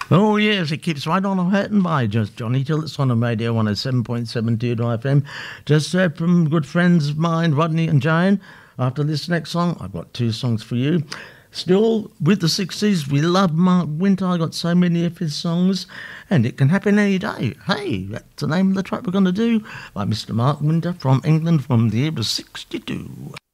Oh, yes, it keeps right on hurting by just Johnny till it's on Radio 107.72 FM. Just heard from good friends of mine, Rodney and Jane. After this next song, I've got two songs for you. Still, with the 60s, we love Mark Winter. I got so many of his songs, and it can happen any day. Hey, that's the name of the track we're going to do by Mr. Mark Winter from England from the year of 62.